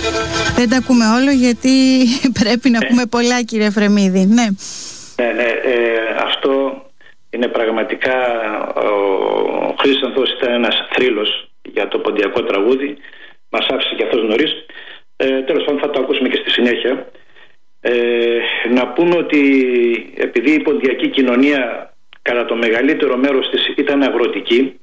Δεν τα ακούμε όλο γιατί πρέπει να πούμε πολλά, κύριε Εφρεμίδη. Ναι. Αυτό είναι πραγματικά, ο Χρήστανθος ήταν ένας θρύλος για το ποντιακό τραγούδι. Μας άφησε και αυτός νωρίς. Τέλος πάντων θα το ακούσουμε και στη συνέχεια. Να πούμε ότι επειδή η ποντιακή κοινωνία κατά το μεγαλύτερο μέρος της ήταν αγροτική,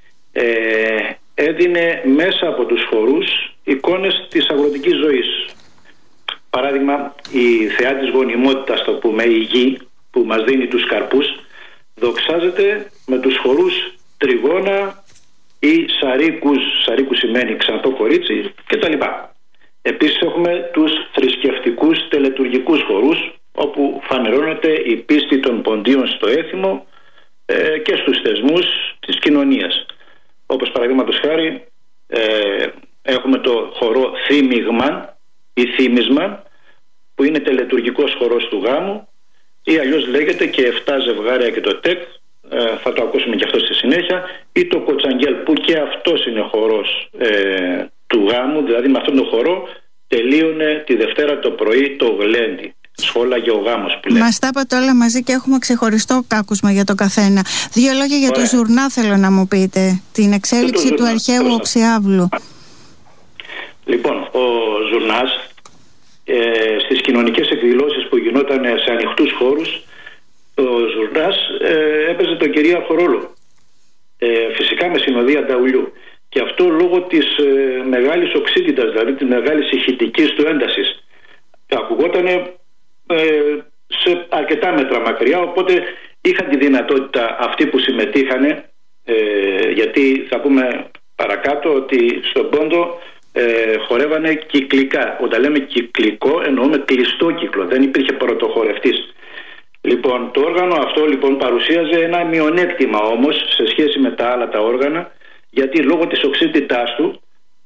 έδινε μέσα από τους χορούς εικόνες της αγροτικής ζωής. Παράδειγμα, η θεά της γονιμότητας, το πούμε, η γη που μας δίνει τους καρπούς, δοξάζεται με τους χορούς τριγώνα ή σαρίκους. Σαρίκους σημαίνει ξανθό κορίτσι κτλ. Επίσης έχουμε τους θρησκευτικούς τελετουργικούς χορούς, όπου φανερώνεται η πίστη των ποντίων στο έθιμο και στους θεσμούς της κοινωνίας. Όπως παραδείγματος χάρη έχουμε το χορό θύμιγμα ή θύμισμα, που είναι τελετουργικός χορός του γάμου, ή αλλιώς λέγεται και 7 ζευγάρια και το τεκ, θα το ακούσουμε και αυτό στη συνέχεια, ή το κοτσαγγέλ, που και αυτός είναι χορός του γάμου, δηλαδή με αυτόν τον χορό τελείωνε τη Δευτέρα το πρωί το γλέντι. Σχόλαγε ο γάμος που λέμε. Μας τα είπατε όλα μαζί και έχουμε ξεχωριστό άκουσμα για το καθένα. 2 λόγια για το Ζουρνά θέλω να μου πείτε. Την εξέλιξη του αρχαίου οξιάβλου. Λοιπόν, ο Ζουρνάς στις κοινωνικές εκδηλώσεις που γινόταν σε ανοιχτούς χώρους, ο Ζουρνάς έπαιζε τον κυρίαρχο ρόλο. Φυσικά με συνοδεία νταουλιού. Και αυτό λόγω της μεγάλης οξύτητας, δηλαδή της μεγάλης ηχητικής του έντασης. Ακουγότανε σε αρκετά μέτρα μακριά, οπότε είχαν τη δυνατότητα αυτοί που συμμετείχανε, γιατί θα πούμε παρακάτω ότι στον Πόντο χορεύανε κυκλικά. Όταν λέμε κυκλικό εννοούμε κλειστό κύκλο, δεν υπήρχε πρωτοχορευτής. Λοιπόν, το όργανο αυτό λοιπόν παρουσίαζε ένα μειονέκτημα όμως σε σχέση με τα άλλα τα όργανα, γιατί λόγω της οξύτητάς του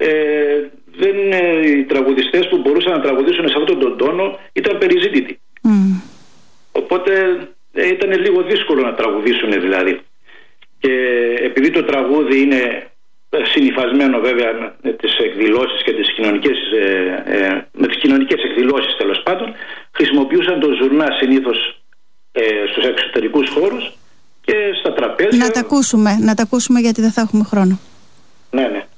οι τραγουδιστές που μπορούσαν να τραγουδήσουν σε αυτόν τον τόνο ήταν περιζήτητοι. Οπότε ήταν λίγο δύσκολο να τραγουδήσουν δηλαδή. Και επειδή το τραγούδι είναι συνυφασμένο βέβαια με τις εκδηλώσεις και τις κοινωνικές, με τις κοινωνικές εκδηλώσεις τέλος πάντων, χρησιμοποιούσαν το Ζουρνά συνήθως στους εξωτερικούς χώρους και στα τραπέζια. Να τα ακούσουμε γιατί δεν θα έχουμε χρόνο. Ναι.